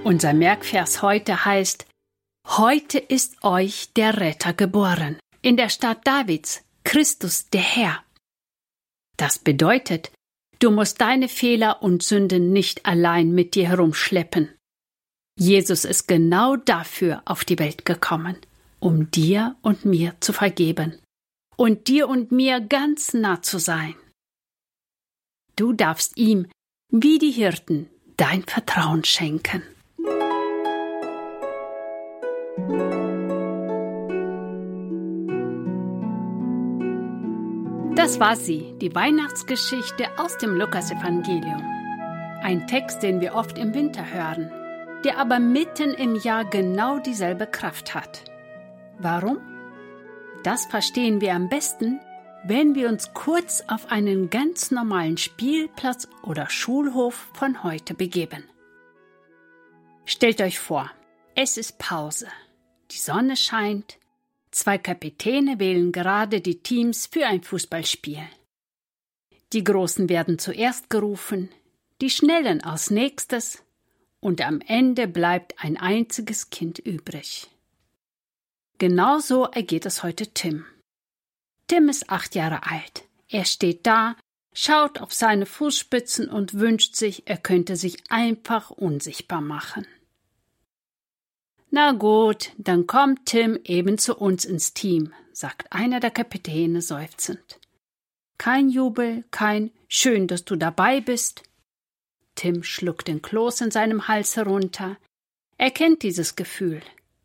Unser Merkvers heute heißt: Heute ist euch der Retter geboren, in der Stadt Davids, Christus der Herr. Das bedeutet, du musst deine Fehler und Sünden nicht allein mit dir herumschleppen. Jesus ist genau dafür auf die Welt gekommen, um dir und mir zu vergeben und dir und mir ganz nah zu sein. Du darfst ihm, wie die Hirten, dein Vertrauen schenken. Das war sie, die Weihnachtsgeschichte aus dem Lukasevangelium. Ein Text, den wir oft im Winter hören, der aber mitten im Jahr genau dieselbe Kraft hat. Warum? Das verstehen wir am besten, wenn wir uns kurz auf einen ganz normalen Spielplatz oder Schulhof von heute begeben. Stellt euch vor, es ist Pause. Die Sonne scheint. 2 Kapitäne wählen gerade die Teams für ein Fußballspiel. Die Großen werden zuerst gerufen, die Schnellen als nächstes und am Ende bleibt ein einziges Kind übrig. Genauso ergeht es heute Tim. Tim ist 8 Jahre alt. Er steht da, schaut auf seine Fußspitzen und wünscht sich, er könnte sich einfach unsichtbar machen. Na gut, dann kommt Tim eben zu uns ins Team, sagt einer der Kapitäne seufzend. Kein Jubel, kein »Schön, dass du dabei bist«. Tim schluckt den Kloß in seinem Hals herunter. Er kennt dieses Gefühl.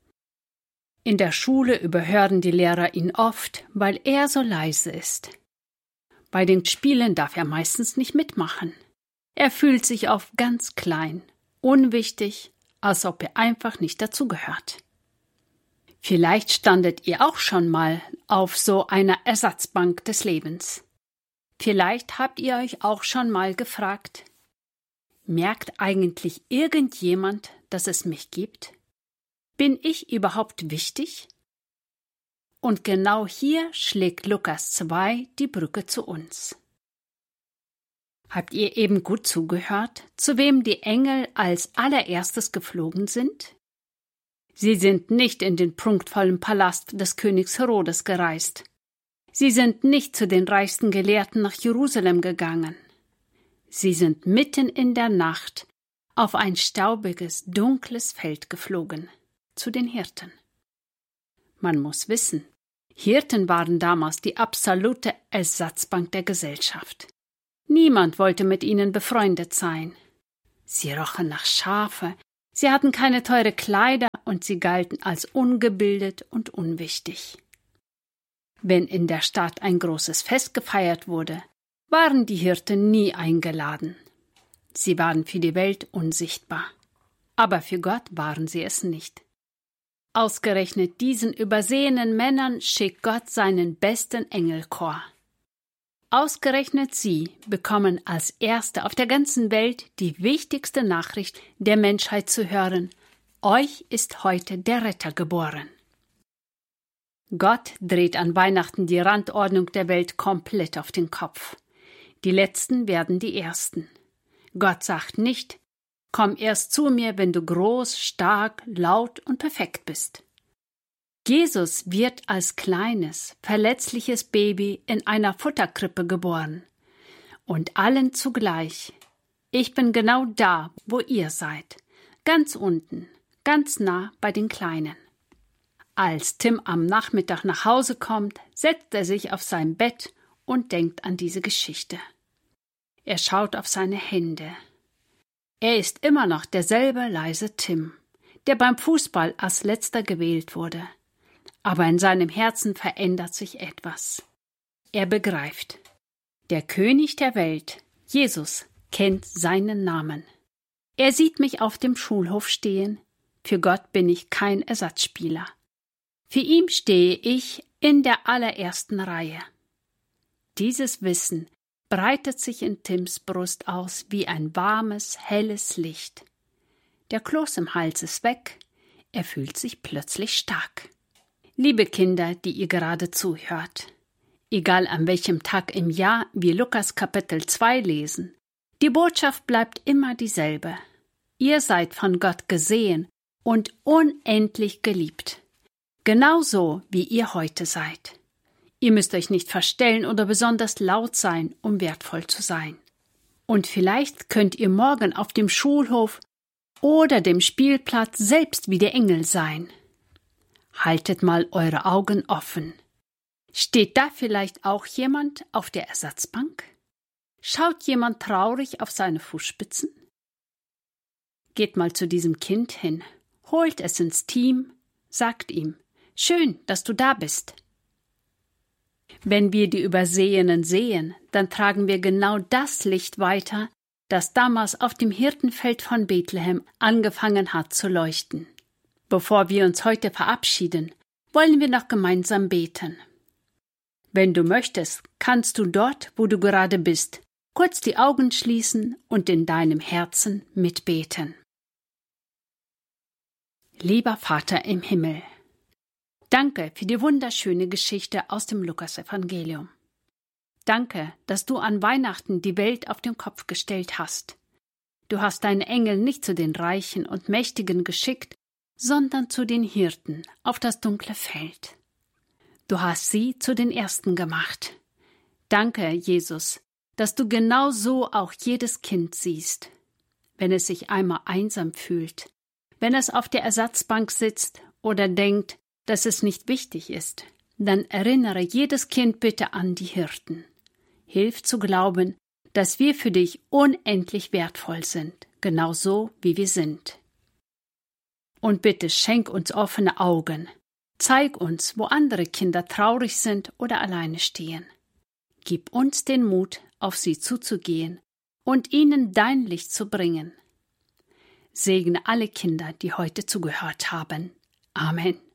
In der Schule überhören die Lehrer ihn oft, weil er so leise ist. Bei den Spielen darf er meistens nicht mitmachen. Er fühlt sich oft ganz klein, unwichtig, als ob er einfach nicht dazugehört. Vielleicht standet ihr auch schon mal auf so einer Ersatzbank des Lebens. Vielleicht habt ihr euch auch schon mal gefragt: Merkt eigentlich irgendjemand, dass es mich gibt? Bin ich überhaupt wichtig? Und genau hier schlägt Lukas 2 die Brücke zu uns. Habt ihr eben gut zugehört, zu wem die Engel als allererstes geflogen sind? Sie sind nicht in den prunkvollen Palast des Königs Herodes gereist. Sie sind nicht zu den reichsten Gelehrten nach Jerusalem gegangen. Sie sind mitten in der Nacht auf ein staubiges, dunkles Feld geflogen, zu den Hirten. Man muss wissen, Hirten waren damals die absolute Ersatzbank der Gesellschaft. Niemand wollte mit ihnen befreundet sein. Sie rochen nach Schafe, sie hatten keine teure Kleider und sie galten als ungebildet und unwichtig. Wenn in der Stadt ein großes Fest gefeiert wurde, waren die Hirten nie eingeladen. Sie waren für die Welt unsichtbar. Aber für Gott waren sie es nicht. Ausgerechnet diesen übersehenen Männern schickt Gott seinen besten Engelchor. Ausgerechnet sie bekommen als Erste auf der ganzen Welt die wichtigste Nachricht der Menschheit zu hören: Euch ist heute der Retter geboren. Gott dreht an Weihnachten die Randordnung der Welt komplett auf den Kopf. Die Letzten werden die Ersten. Gott sagt nicht: Komm erst zu mir, wenn du groß, stark, laut und perfekt bist. Jesus wird als kleines, verletzliches Baby in einer Futterkrippe geboren. Und allen zugleich: Ich bin genau da, wo ihr seid. Ganz unten, ganz nah bei den Kleinen. Als Tim am Nachmittag nach Hause kommt, setzt er sich auf sein Bett und denkt an diese Geschichte. Er schaut auf seine Hände. Er ist immer noch derselbe leise Tim, der beim Fußball als Letzter gewählt wurde. Aber in seinem Herzen verändert sich etwas. Er begreift: Der König der Welt, Jesus, kennt seinen Namen. Er sieht mich auf dem Schulhof stehen. Für Gott bin ich kein Ersatzspieler. Für ihn stehe ich in der allerersten Reihe. Dieses Wissen breitet sich in Tims Brust aus wie ein warmes, helles Licht. Der Kloß im Hals ist weg. Er fühlt sich plötzlich stark. Liebe Kinder, die ihr gerade zuhört, egal an welchem Tag im Jahr wir Lukas Kapitel 2 lesen, die Botschaft bleibt immer dieselbe. Ihr seid von Gott gesehen und unendlich geliebt. Genauso, wie ihr heute seid. Ihr müsst euch nicht verstellen oder besonders laut sein, um wertvoll zu sein. Und vielleicht könnt ihr morgen auf dem Schulhof oder dem Spielplatz selbst wie der Engel sein. Haltet mal eure Augen offen. Steht da vielleicht auch jemand auf der Ersatzbank? Schaut jemand traurig auf seine Fußspitzen? Geht mal zu diesem Kind hin, holt es ins Team, sagt ihm: Schön, dass du da bist. Wenn wir die Übersehenen sehen, dann tragen wir genau das Licht weiter, das damals auf dem Hirtenfeld von Bethlehem angefangen hat zu leuchten. Bevor wir uns heute verabschieden, wollen wir noch gemeinsam beten. Wenn du möchtest, kannst du dort, wo du gerade bist, kurz die Augen schließen und in deinem Herzen mitbeten. Lieber Vater im Himmel, danke für die wunderschöne Geschichte aus dem Lukasevangelium. Danke, dass du an Weihnachten die Welt auf den Kopf gestellt hast. Du hast deine Engel nicht zu den Reichen und Mächtigen geschickt, sondern zu den Hirten auf das dunkle Feld. Du hast sie zu den Ersten gemacht. Danke, Jesus, dass du genau so auch jedes Kind siehst. Wenn es sich einmal einsam fühlt, wenn es auf der Ersatzbank sitzt oder denkt, dass es nicht wichtig ist, dann erinnere jedes Kind bitte an die Hirten. Hilf zu glauben, dass wir für dich unendlich wertvoll sind, genauso wie wir sind. Und bitte schenk uns offene Augen. Zeig uns, wo andere Kinder traurig sind oder alleine stehen. Gib uns den Mut, auf sie zuzugehen und ihnen dein Licht zu bringen. Segne alle Kinder, die heute zugehört haben. Amen.